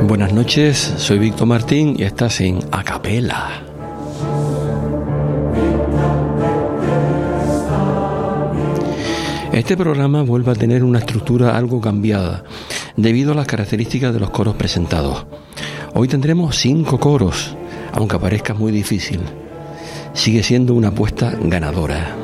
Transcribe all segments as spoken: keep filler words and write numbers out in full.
Buenas noches, soy Víctor Martín y estás en Acapela. Este programa vuelve a tener una estructura algo cambiada debido a las características de los coros presentados. Hoy tendremos cinco coros, aunque parezca muy difícil. Sigue siendo una apuesta ganadora.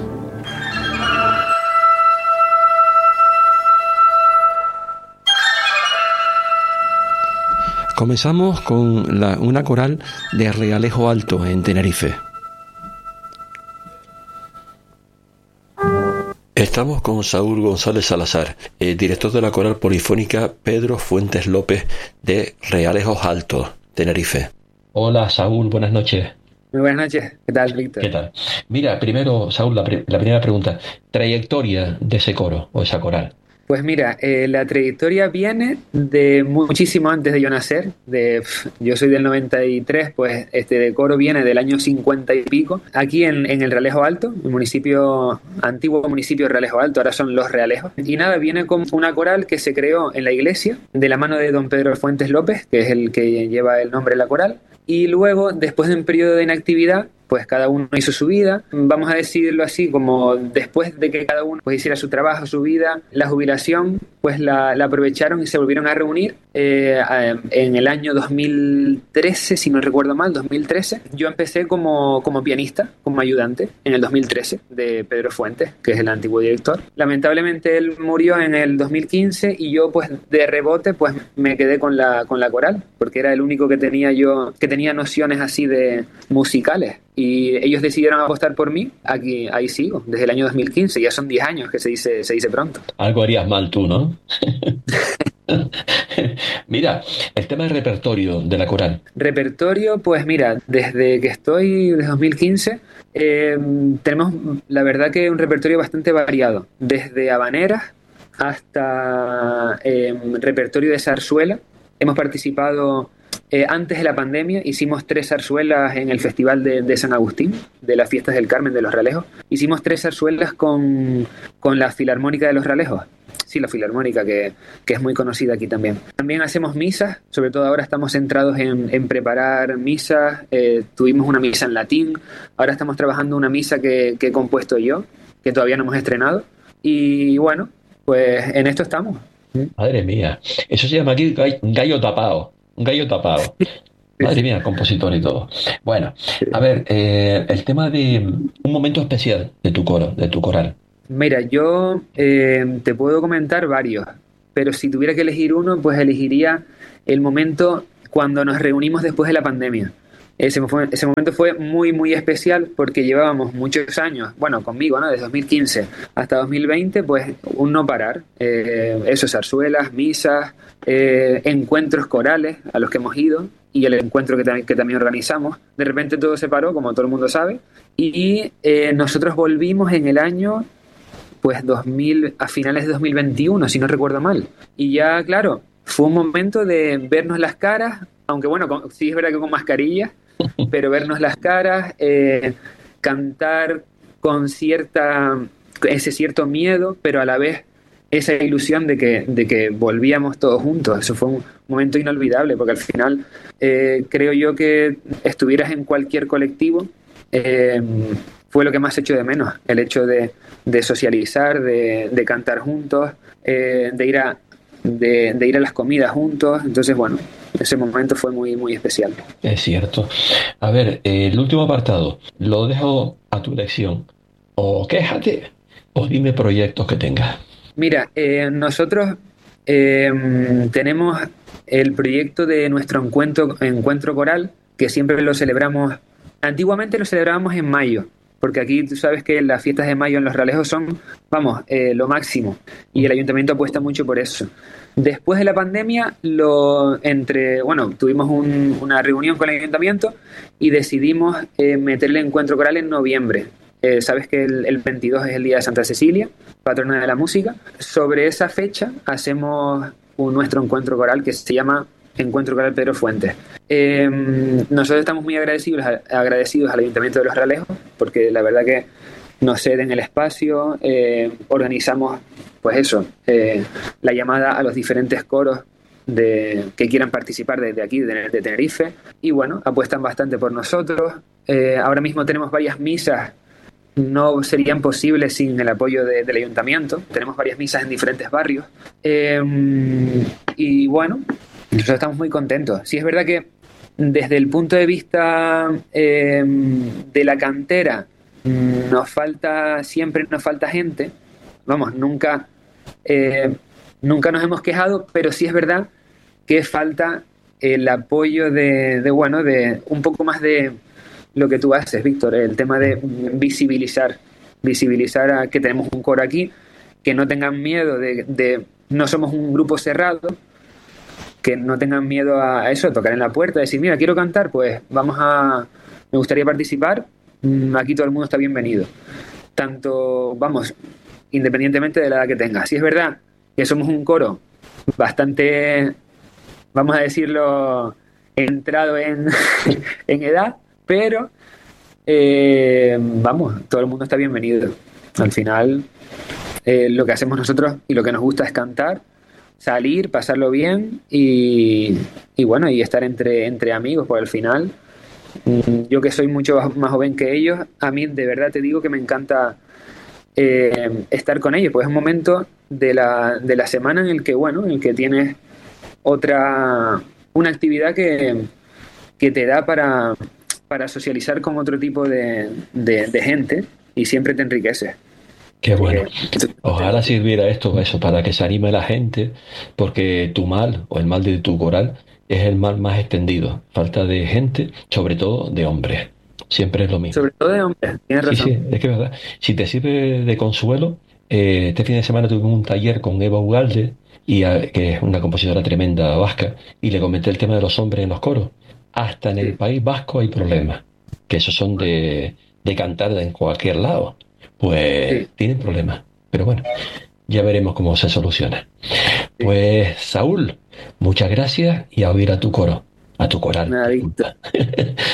Comenzamos con la, una coral de Realejo Alto en Tenerife. Estamos con Saúl González Salazar, eh, director de la coral polifónica Pedro Fuentes López de Realejo Alto, Tenerife. Hola Saúl, buenas noches. Muy buenas noches, ¿qué tal, Víctor? ¿Qué tal? Mira, primero, Saúl, la, pre- la primera pregunta, trayectoria de ese coro o esa coral. Pues mira, eh, la trayectoria viene de muchísimo antes de yo nacer. De, pf, yo soy del noventa y tres, pues este de coro viene del año cincuenta y pico. Aquí en, en el Realejo Alto, el municipio, antiguo municipio de Realejo Alto, ahora son Los Realejos. Y nada, viene con una coral que se creó en la iglesia, de la mano de don Pedro Fuentes López, que es el que lleva el nombre de la coral. Y luego, después de un periodo de inactividad, pues cada uno hizo su vida, vamos a decirlo así, como después de que cada uno pues hiciera su trabajo, su vida, la jubilación, pues la, la aprovecharon y se volvieron a reunir eh, en el año dos mil trece, si no recuerdo mal, dos mil trece. Yo empecé como, como pianista, como ayudante, en el dos mil trece, de Pedro Fuentes, que es el antiguo director. Lamentablemente él murió en el dos mil quince y yo pues de rebote pues me quedé con la, con la coral, porque era el único que tenía yo, que tenía nociones así de musicales. Y ellos decidieron apostar por mí. Aquí, ahí sigo, desde el año dos mil quince. Ya son diez años, que se dice, se dice pronto. Algo harías mal tú, ¿no? Mira, el tema del repertorio de la coral. Repertorio, pues mira, desde que estoy, desde dos mil quince, eh, tenemos la verdad que un repertorio bastante variado. Desde habaneras hasta eh, repertorio de zarzuela. Hemos participado... Eh, antes de la pandemia hicimos tres zarzuelas en el Festival de, de San Agustín, de las Fiestas del Carmen de los Realejos. Hicimos tres zarzuelas con, con la Filarmónica de los Realejos. Sí, la Filarmónica, que, que es muy conocida aquí también. También hacemos misas, sobre todo ahora estamos centrados en, en preparar misas. Eh, tuvimos una misa en latín, ahora estamos trabajando una misa que, que he compuesto yo, que todavía no hemos estrenado. Y bueno, pues en esto estamos. Madre mía, eso se llama aquí gall- gallo tapado. Un gallo tapado. Madre mía, compositor y todo. Bueno, a ver, eh, el tema de un momento especial de tu coro, de tu coral. Mira, yo eh, te puedo comentar varios, pero si tuviera que elegir uno, pues elegiría el momento cuando nos reunimos después de la pandemia. Ese, fue, ese momento fue muy, muy especial porque llevábamos muchos años, bueno, conmigo, ¿no? Desde dos mil quince hasta dos mil veinte, pues un no parar. Eh, eso, zarzuelas, misas, eh, encuentros corales a los que hemos ido y el encuentro que, tam- que también organizamos. De repente todo se paró, como todo el mundo sabe, y eh, nosotros volvimos en el año, pues dos mil, a finales de dos mil veintiuno, si no recuerdo mal. Y ya, claro, fue un momento de vernos las caras, aunque bueno, con- sí es verdad que con mascarilla, pero vernos las caras, eh, cantar con cierta, ese cierto miedo, pero a la vez esa ilusión de que, de que volvíamos todos juntos. Eso fue un momento inolvidable, porque al final eh, creo yo que estuvieras en cualquier colectivo, eh, fue lo que más echo de menos, el hecho de, de socializar, de, de cantar juntos, eh, de ir a de, de ir a las comidas juntos. Entonces, bueno, ese momento fue muy, muy especial. Es cierto. A ver, eh, el último apartado, lo dejo a tu elección. O quéjate, o dime proyectos que tengas. Mira, eh, nosotros eh, tenemos el proyecto de nuestro encuentro, encuentro coral, que siempre lo celebramos, antiguamente lo celebrábamos en mayo, porque aquí tú sabes que las fiestas de mayo en Los Realejos son, vamos, eh, lo máximo, y el ayuntamiento apuesta mucho por eso. Después de la pandemia, lo entre bueno, tuvimos un- una reunión con el ayuntamiento y decidimos eh, meter el encuentro coral en noviembre. Eh, sabes que el, el veintidós es el día de Santa Cecilia, patrona de la música. Sobre esa fecha hacemos un, nuestro encuentro coral que se llama Encuentro Coral Pedro Fuentes. Eh, nosotros estamos muy agradecidos, agradecidos al Ayuntamiento de Los Realejos, porque la verdad que nos ceden el espacio, eh, organizamos, pues eso, eh, la llamada a los diferentes coros de, que quieran participar desde aquí, de, de Tenerife, y bueno, apuestan bastante por nosotros. Eh, ahora mismo tenemos varias misas, no serían posibles sin el apoyo de, del ayuntamiento. Tenemos varias misas en diferentes barrios. Eh, y bueno, nosotros estamos muy contentos. Sí, es verdad que desde el punto de vista eh, de la cantera, nos falta, siempre nos falta gente. Vamos, nunca, eh, nunca nos hemos quejado, pero sí es verdad que falta el apoyo de, de, bueno, de un poco más de lo que tú haces, Víctor, el tema de visibilizar, visibilizar a que tenemos un coro aquí, que no tengan miedo de, de no somos un grupo cerrado, que no tengan miedo a eso, a tocar en la puerta, decir, mira, quiero cantar, pues vamos a, me gustaría participar, aquí todo el mundo está bienvenido. Tanto, vamos, independientemente de la edad que tenga. Sí es verdad que somos un coro bastante, vamos a decirlo, entrado en, en edad, pero eh, vamos, todo el mundo está bienvenido. Al final, eh, lo que hacemos nosotros y lo que nos gusta es cantar, salir, pasarlo bien y, y bueno, y estar entre, entre amigos, porque al final, yo que soy mucho más joven que ellos, a mí de verdad te digo que me encanta eh, estar con ellos, pues es un momento de la, de la semana en el que, bueno, en el que tienes otra, una actividad que, que te da para, para socializar con otro tipo de, de, de gente y siempre te enriquece. Qué bueno. Ojalá sirviera esto, eso, para que se anime la gente, porque tu mal, o el mal de tu coral, es el mal más extendido. Falta de gente, sobre todo de hombres. Siempre es lo mismo. Sobre todo de hombres, tienes Sí, razón. sí, es que es verdad. Si te sirve de consuelo, eh, este fin de semana tuve un taller con Eva Ugalde, y, a- que es una compositora tremenda vasca, y le comenté el tema de los hombres en los coros. Hasta en el Sí. País Vasco hay problemas, que esos son de, de cantar en cualquier lado. Pues Sí, tienen problemas. Pero bueno, ya veremos cómo se soluciona. sí. Pues Saúl, muchas gracias y a oír a tu coro, a tu coral, Nada, Víctor. disculpa.